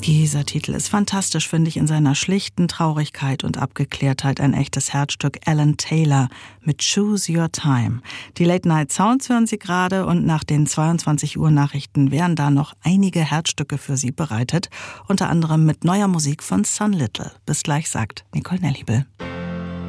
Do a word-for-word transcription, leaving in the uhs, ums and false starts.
Dieser Titel ist fantastisch, finde ich, in seiner schlichten Traurigkeit und Abgeklärtheit. Ein echtes Herzstück. Alan Taylor mit Choose Your Time. Die Late Night Sounds hören Sie gerade und nach den zweiundzwanzig Uhr Nachrichten wären da noch einige Herzstücke für Sie bereitet. Unter anderem mit neuer Musik von Sun Little. Bis gleich, sagt Nicole Nelliebel.